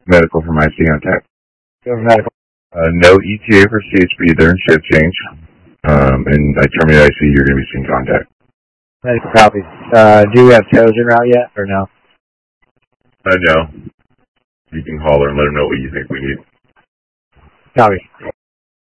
Medical from IC on tech. Go for medical. No ETA for CHB during shift change. And I terminate IC, you're going to be seeing contact. Medical copies. Do we have toes en route yet, or no? No. You can holler and let them know what you think we need. Copy.